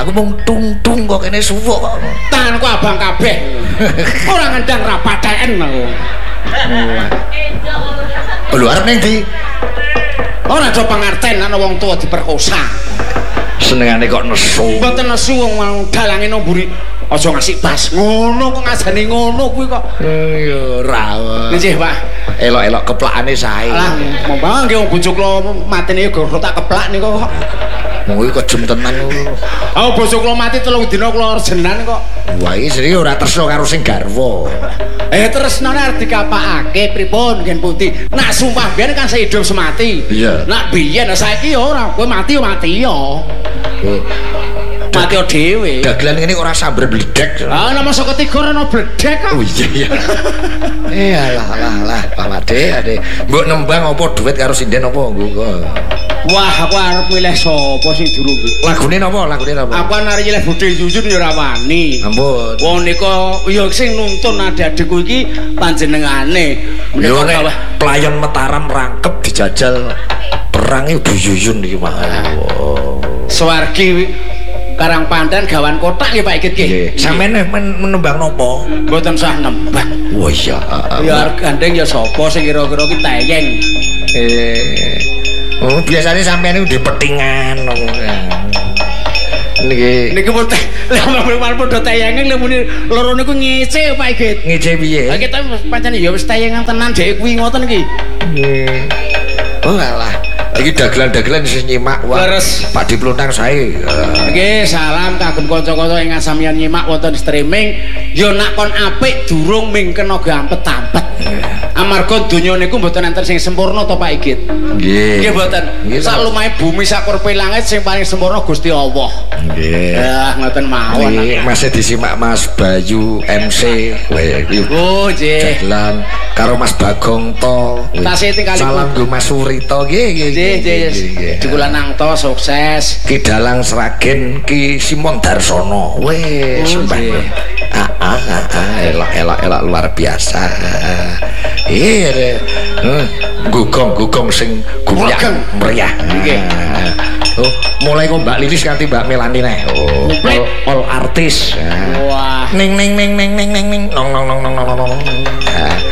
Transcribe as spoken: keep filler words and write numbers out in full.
aku mung tung-tung kok kene suwuk kok. Tanganku abang kabeh. Ora ngendang ra patheken aku. Lho arep ning ndi? Ora do pangerten ana wong tuwa diperkosa. Senengane kok nesu. Mboten nesu wong dalange nomburi. Aja ngasih pas. Ngono kok ngajani ngono kuwi kok. Ya ora. Nggih, Pak. Elok-elok keplakane sae. Lah, mombang nggih wong bojo kula matine go tak keplak niku kok. Kuwi kejem tenan lho. Oh, bojo kula mati telung dina kula rejenan kok. Wah, iki seri ora tresno karo sing garwa. Eh tresnane arep dikapakake pripun ngen putih. Nak sumpah biyen kan sehidup semati. Iya. Nak biyen saiki ya ora, kowe mati ya mati ya. Mati dhewe. Dagelan ngene ora sambar bledek. Ah, nama saka tiga ora bledek kok. Oh iya iya. Eh alah alah alah, Palade, ade. Mbok nembang apa duet karo sinden apa nggo. Wah, aku arep milih sapa sing durung iki. Lagune napa? Lagune napa? Aku arep milih Budhe Yuyun ya ora wani. Ampun. Wong nika ya sing nuntun adik-adikku iki panjenengane. Yo nek pelayan Mataram rangkep dijajal perange Bu Yuyun iki mah. Swargi Karang Pandan gawan kotak nggih Pak Igit nggih. Sampeyan menembang napa? Mboten sah nembang. Oh iya. Ya arep gandeng ya sapa sing kira-kira ki tayeng. Eh. Oh, biasanya sampeyan niku di petingan. Niki. Niki pun teh, lha walaupun do tayenge lha muni loro niku ngece Pak Igit. Ngece piye? Ha kita pancen ya wis tayengan tenan dhek kuwi ngoten iki. Oh alah. Iki dagelan-dagelan sing nyimak wah. Pak Diplontang sae. Nggih, salam kagem kanca-kanca ingkang sampeyan nyimak wonten streaming. Ya nak kon apik durung ming kena gampet-tampet. Amarga donya niku mboten enten sing sempurna to Pak Igit. Nggih. Nggih mboten. Sak lumahe bumi sak kurpe langit sing paling sempurna Gusti Allah. Nggih. Ya ngoten mawon. Nggih, masih disimak Mas Bayu M C. Oh, nggih. Dagelan karo Mas Bagong to. Tasih tinggal salam nggo Mas Surito nggih nggih. Nggih, nggih. Dikulan nang to sukses. Ki Dalang Sragen Ki Simon Darsono. Wes, mbah. Ah ah ah elok elok elok luar biasa. Iya, gugong-gugong sing guyang meriah. Nggih. Oh, mulai kok Mbak Lilis kanthi Mbak Melani neh. Oh, all, all artis. Wah. Ning ning ning ning ning ning nong nong nong nong nong nong.